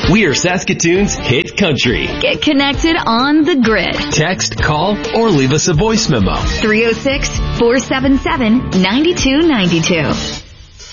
We are Saskatoon's hit country. Get connected on the grid. Text, call, or leave us a voice memo. 306-477-9292.